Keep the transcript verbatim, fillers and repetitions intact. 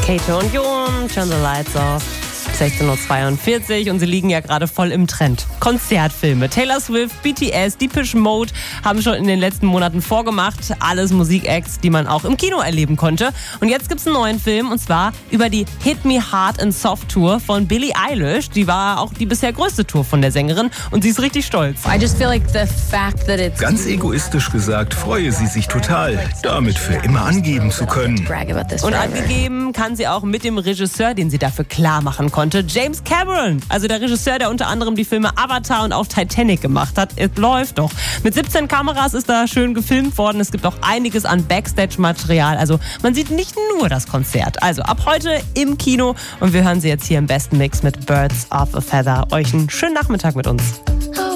Kate und Jon, Turn the Lights Off. sechzehn Uhr zweiundvierzig und sie liegen ja gerade voll im Trend. Konzertfilme. Taylor Swift, B T S, Depeche Mode haben schon in den letzten Monaten vorgemacht. Alles Musikacts, die man auch im Kino erleben konnte. Und jetzt gibt's einen neuen Film und zwar über die Hit Me Hard and Soft Tour von Billie Eilish. Die war auch die bisher größte Tour von der Sängerin und sie ist richtig stolz. I just feel like the fact that it's Ganz egoistisch gesagt, freue sie sich total, damit für immer angeben zu können. brag about this Und forever. angegeben kann sie auch mit dem Regisseur, den sie dafür klar machen konnte, James Cameron. Also der Regisseur, der unter anderem die Filme Avatar und auch Titanic gemacht hat. Es läuft doch. Mit siebzehn Kameras ist da schön gefilmt worden. Es gibt auch einiges an Backstage-Material. Also man sieht nicht nur das Konzert. Also ab heute im Kino. Und wir hören sie jetzt hier im besten Mix mit Birds of a Feather. Euch einen schönen Nachmittag mit uns.